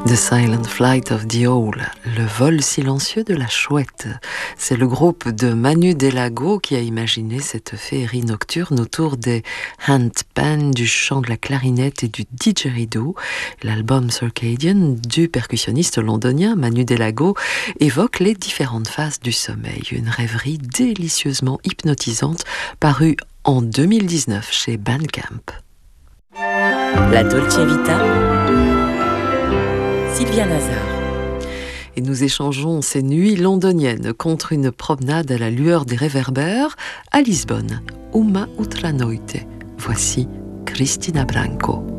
The Silent Flight of the Owl, le vol silencieux de la chouette. C'est le groupe de Manu Delago qui a imaginé cette féerie nocturne autour des handpan, du chant de la clarinette et du didgeridoo. L'album Circadian du percussionniste londonien Manu Delago évoque les différentes phases du sommeil. Une rêverie délicieusement hypnotisante parue en 2019 chez Bandcamp. La Dolce Vita, Sylvia Nazar. Et nous échangeons ces nuits londoniennes contre une promenade à la lueur des réverbères à Lisbonne, Uma outra noite. Voici Cristina Branco.